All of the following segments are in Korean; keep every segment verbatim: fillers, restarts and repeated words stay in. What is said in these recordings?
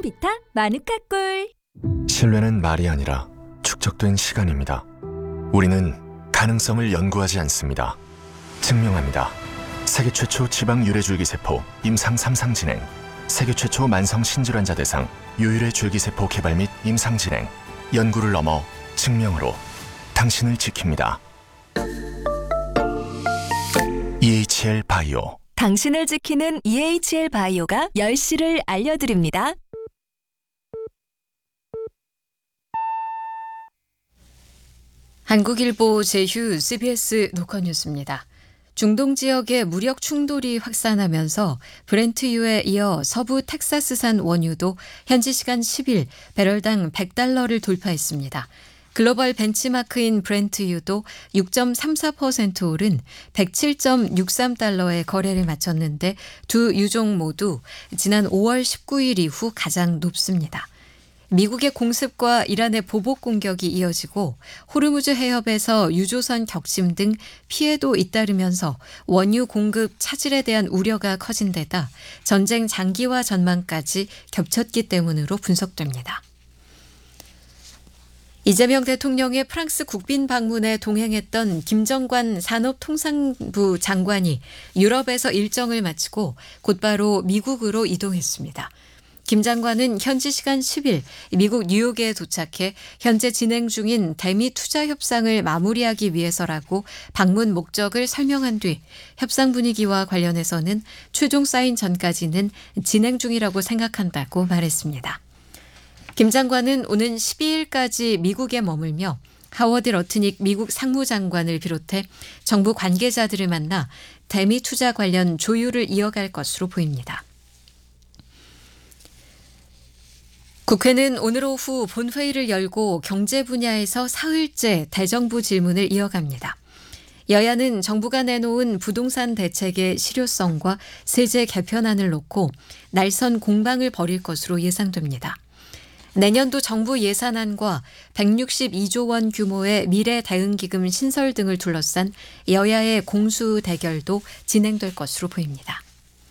콜롬비타 마누카 꿀. 신뢰는 말이 아니라 축적된 시간입니다. 우리는 가능성을 연구하지 않습니다. 증명합니다. 세계 최초 지방 유래 줄기세포 임상 삼 상 진행, 세계 최초 만성 신질환자 대상 유일의 줄기세포 개발 및 임상 진행, 연구를 넘어 증명으로 당신을 지킵니다. 이에이치엘 바이오. 당신을 지키는 이에이치엘 바이오가 열 시를 알려드립니다. 한국일보 제휴 씨비에스 녹화뉴스입니다. 중동 지역의 무력 충돌이 확산하면서 브렌트유에 이어 서부 텍사스산 원유도 현지 시간 십 일 배럴당 백 달러를 돌파했습니다. 글로벌 벤치마크인 브렌트유도 육 점 삼사 퍼센트 오른 백칠 점 육삼 달러에 거래를 마쳤는데 두 유종 모두 지난 오월 십구일 이후 가장 높습니다. 미국의 공습과 이란의 보복 공격이 이어지고 호르무즈 해협에서 유조선 격침 등 피해도 잇따르면서 원유 공급 차질에 대한 우려가 커진 데다 전쟁 장기화 전망까지 겹쳤기 때문으로 분석됩니다. 이재명 대통령의 프랑스 국빈 방문에 동행했던 김정관 산업통상부 장관이 유럽에서 일정을 마치고 곧바로 미국으로 이동했습니다. 김 장관은 현지 시간 십 일 미국 뉴욕에 도착해 현재 진행 중인 대미 투자 협상을 마무리하기 위해서라고 방문 목적을 설명한 뒤 협상 분위기와 관련해서는 최종 사인 전까지는 진행 중이라고 생각한다고 말했습니다. 김 장관은 오는 십이일까지 미국에 머물며 하워드 러트닉 미국 상무장관을 비롯해 정부 관계자들을 만나 대미 투자 관련 조율을 이어갈 것으로 보입니다. 국회는 오늘 오후 본회의를 열고 경제 분야에서 사흘째 대정부 질문을 이어갑니다. 여야는 정부가 내놓은 부동산 대책의 실효성과 세제 개편안을 놓고 날선 공방을 벌일 것으로 예상됩니다. 내년도 정부 예산안과 백육십이조 원 규모의 미래 대응기금 신설 등을 둘러싼 여야의 공수 대결도 진행될 것으로 보입니다.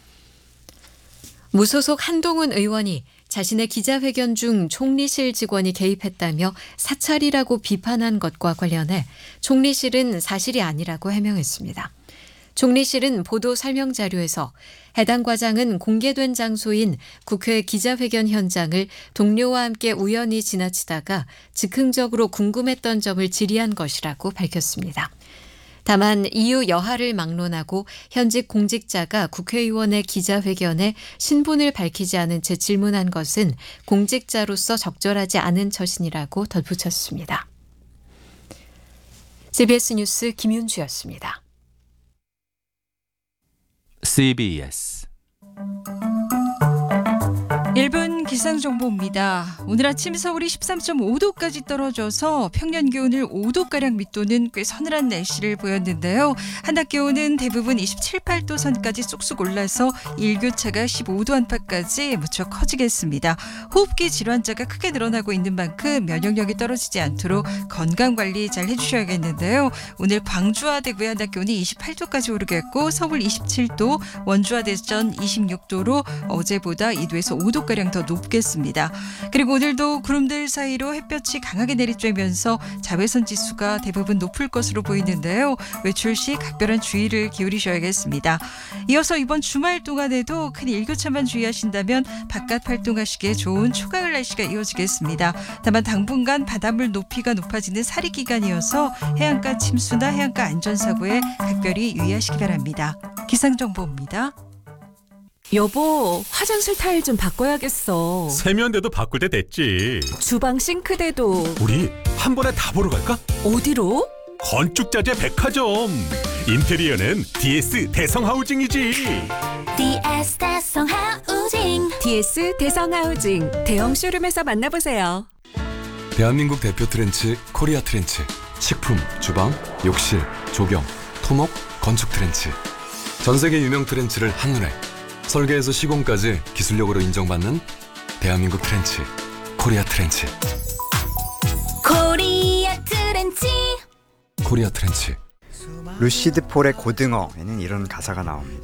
무소속 한동훈 의원이 자신의 기자회견 중 총리실 직원이 개입했다며 사찰이라고 비판한 것과 관련해 총리실은 사실이 아니라고 해명했습니다. 총리실은 보도 설명 자료에서 해당 과장은 공개된 장소인 국회 기자회견 현장을 동료와 함께 우연히 지나치다가 즉흥적으로 궁금했던 점을 질의한 것이라고 밝혔습니다. 다만 이유 여하를 막론하고 현직 공직자가 국회의원의 기자회견에 신분을 밝히지 않은 채 질문한 것은 공직자로서 적절하지 않은 처신이라고 덧붙였습니다. 씨비에스 뉴스 김윤주였습니다. 씨비에스 일 분 기상정보입니다. 오늘 아침 서울이 십삼 점 오 도까지 떨어져서 평년 기온을 오 도가량 밑도는 꽤 서늘한 날씨를 보였는데요. 한낮 기온은 대부분 이십칠, 팔 도 선까지 쑥쑥 올라서 일교차가 십오 도 안팎까지 무척 커지겠습니다. 호흡기 질환자가 크게 늘어나고 있는 만큼 면역력이 떨어지지 않도록 건강관리 잘 해주셔야겠는데요. 오늘 광주와 대구의 한낮 기온이 이십팔 도까지 오르겠고 서울 이십칠 도, 원주와 대전 이십육 도로 어제보다 이 도에서 오 도가량 더 높겠습니다. 그리고 오늘도 구름들 사이로 햇볕이 강하게 내리쬐면서 자외선 지수가 대부분 높을 것으로 보이는데요. 외출 시 각별한 주의를 기울이셔야겠습니다. 이어서 이번 주말 동안에도 큰 일교차만 주의하신다면 바깥 활동하시기에 좋은 초가을 날씨가 이어지겠습니다. 다만 당분간 바닷물 높이가 높아지는 사리 기간이어서 해안가 침수나 해안가 안전사고에 각별히 유의하시기 바랍니다. 기상정보입니다. 여보, 화장실 타일 좀 바꿔야겠어. 세면대도 바꿀 때 됐지. 주방 싱크대도. 우리 한 번에 다 보러 갈까? 어디로? 건축자재 백화점. 인테리어는 디에스 대성하우징이지. 디에스 대성하우징. 디에스 대성하우징 대형 쇼룸에서 만나보세요. 대한민국 대표 트렌치 코리아 트렌치. 식품, 주방, 욕실, 조경, 토목, 건축 트렌치. 전 세계 유명 트렌치를 한눈에 설계에서 시공까지 기술력으로 인정받는 대한민국 트렌치 코리아 트렌치. 코리아 트렌치. 코리아 트렌치. 루시드 폴의 고등어에는 이런 가사가 나옵니다.